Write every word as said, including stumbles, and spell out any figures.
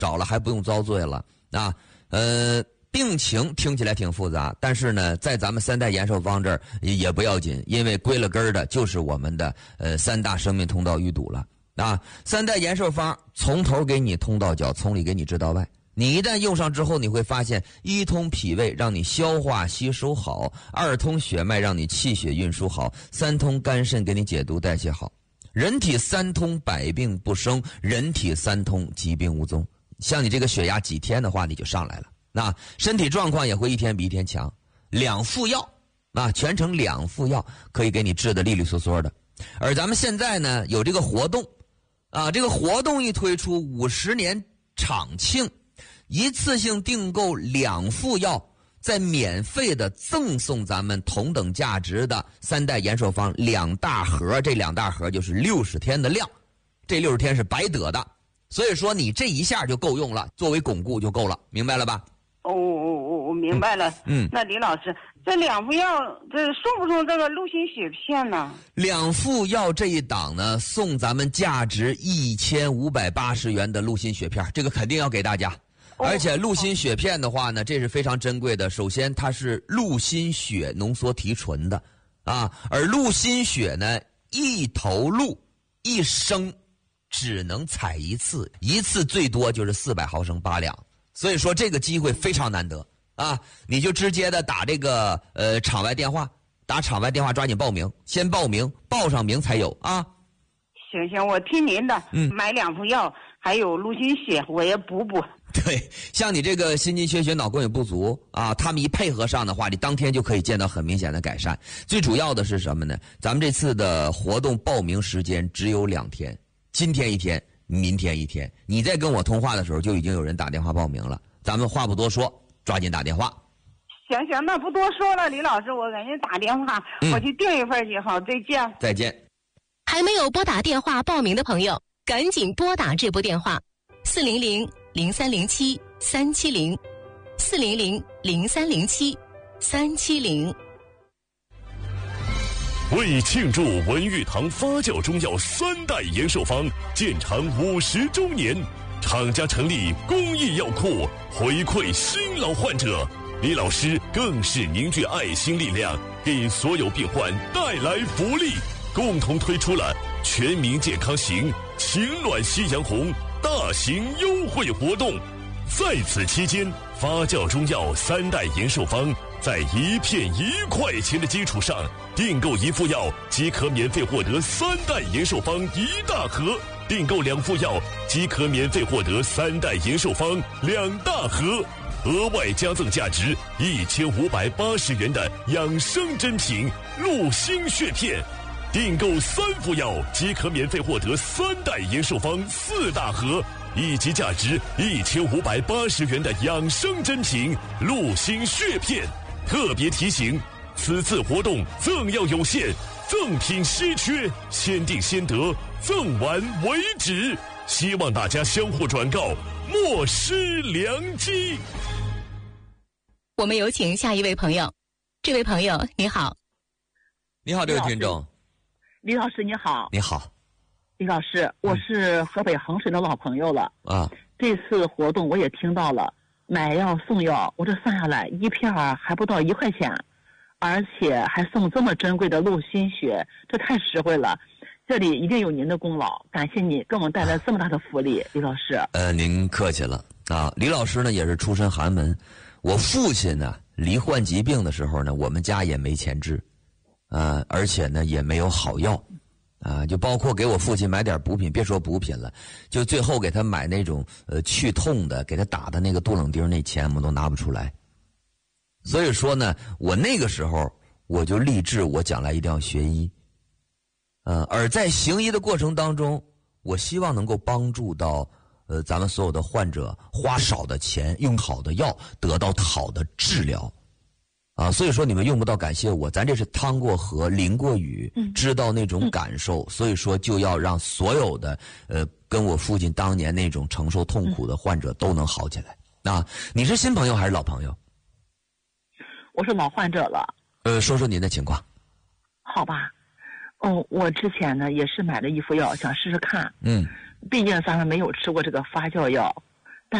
找了还不用遭罪了啊。呃，病情听起来挺复杂，但是呢，在咱们三代延寿方这儿也也不要紧，因为归了根儿的就是我们的呃三大生命通道淤堵了啊。三代延寿方从头给你通到脚，从里给你治到外。你一旦用上之后，你会发现一通脾胃让你消化吸收好，二通血脉让你气血运输好，三通肝肾给你解毒代谢好。人体三通百病不生，人体三通疾病无踪。像你这个血压几天的话，你就上来了，那身体状况也会一天比一天强。两副药啊，全程两副药可以给你治得利利索索的。而咱们现在呢有这个活动啊，这个活动一推出，五十年场庆，一次性订购两副药，再免费的赠送咱们同等价值的三代延寿方两大盒，这两大盒就是六十天的量，这六十天是白得的。所以说你这一下就够用了，作为巩固就够了，明白了吧？ 哦，我我我明白了。 嗯， 那李老师，这两副药这送不送这个鹿心血片呢？ 两副药这一档呢，送咱们价值一千五百八十元的鹿心血片，这个肯定要给大家。而且鹿心血片的话呢，这是非常珍贵的。首先，它是鹿心血浓缩提纯的啊，而鹿心血呢，一头鹿一升只能采一次，一次最多就是四百毫升八两。所以说这个机会非常难得啊！你就直接的打这个呃场外电话，打场外电话抓紧报名，先报名，报上名才有啊。 行行，我听您的， 嗯， 买两副药，还有鹿心血，我也补补。 对，像你这个心肌缺血、脑供血不足啊，他们一配合上的话，你当天就可以见到很明显的改善。最主要的是什么呢？咱们这次的活动报名时间只有两天，今天一天，明天一天。你在跟我通话的时候，就已经有人打电话报名了。咱们话不多说，抓紧打电话。 行行，那不多说了，李老师，我给人打电话， 嗯、 我去订一份去。好，再见。 再见。 还没有拨打电话报名的朋友，赶紧拨打这部电话：四零零零三零七三七零，四零零零三零七三七零。 为庆祝文玉堂发酵中药三代延寿方建厂五十周年，厂家成立公益药库，回馈新老患者。李老师更是凝聚爱心力量，给所有病患带来福利，共同推出了全民健康行、情暖夕阳红大型优惠活动。在此期间，发酵中药三代延寿方在一片一块钱的基础上，订购一副药即可免费获得三代延寿方一大盒，订购两副药即可免费获得三代延寿方两大盒，额外加赠价值一千五百八十元的养生珍品鹿心血片，订购三副药即可免费获得三代延寿方四大盒，以及价值一千五百八十元的养生珍品鹿心血片。特别提醒，此次活动赠药有限，赠品稀缺，先订先得，赠完为止。希望大家相互转告，莫失良机。 我们有请下一位朋友。这位朋友你好。 你好，这位听众。 李老师你好。 你好。 李老师，我是河北衡水的老朋友了啊。 这次活动我也听到了，买药送药，我这算下来一片还不到一块钱，而且还送这么珍贵的鹿心血，这太实惠了。这里一定有您的功劳，感谢你给我们带来这么大的福利，李老师。 呃，您客气了啊。李老师呢也是出身寒门，我父亲呢罹患疾病的时候呢，我们家也没钱治，呃，而且呢也没有好药。啊，就包括给我父亲买点补品，别说补品了，就最后给他买那种呃去痛的，给他打的那个杜冷丁，那钱我们都拿不出来。所以说呢，我那个时候我就立志，我将来一定要学医。呃，而在行医的过程当中，我希望能够帮助到呃咱们所有的患者，花少的钱，用好的药，得到好的治疗。啊，所以说你们用不到感谢我，咱这是趟过河淋过雨，知道那种感受，所以说就要让所有的呃跟我父亲当年那种承受痛苦的患者都能好起来。啊，你是新朋友还是老朋友？ 我是老患者了。 呃，说说您的情况。 好吧，哦，我之前呢也是买了一副药，想试试看。 嗯。 毕竟咱们没有吃过这个发酵药，